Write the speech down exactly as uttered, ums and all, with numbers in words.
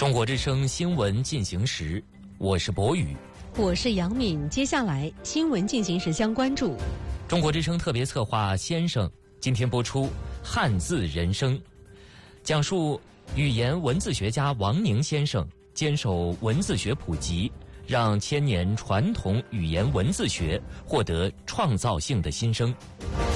中国之声新闻进行时，我是博宇， 我是杨敏。接下来新闻进行时将关注中国之声特别策划先生今天播出汉字人生，讲述语言文字学家王宁先生坚守文字学普及，让千年传统语言文字学获得创造性的新生。